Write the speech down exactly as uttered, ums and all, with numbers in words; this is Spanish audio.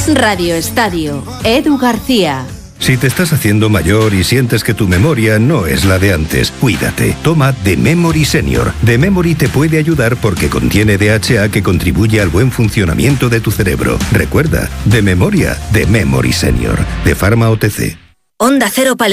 Radio Estadio. Edu García. Si te estás haciendo mayor y sientes que tu memoria no es la de antes, cuídate. Toma The Memory Senior. The Memory te puede ayudar porque contiene D H A que contribuye al buen funcionamiento de tu cerebro. Recuerda, de memoria, The Memory Senior. De Pharma O T C. Onda Cero Palencia.